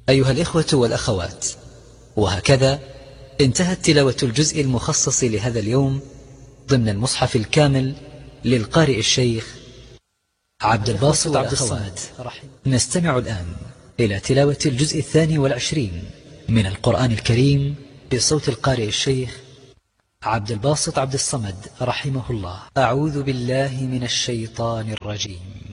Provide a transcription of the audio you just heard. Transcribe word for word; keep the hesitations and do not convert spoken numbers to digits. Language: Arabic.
أيها الإخوة والأخوات، وهكذا انتهت تلاوة الجزء المخصص لهذا اليوم ضمن المصحف الكامل للقارئ الشيخ عبد الباسط عبد الصمد. نستمع الآن إلى تلاوة الجزء الثاني والعشرين من القرآن الكريم بصوت القارئ الشيخ عبد الباسط عبد الصمد رحمه الله. أعوذ بالله من الشيطان الرجيم.